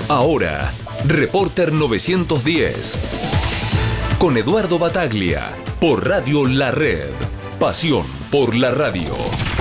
Ahora, Reporter 910. Con Eduardo Bataglia, por Radio La Red. Pasión por la radio.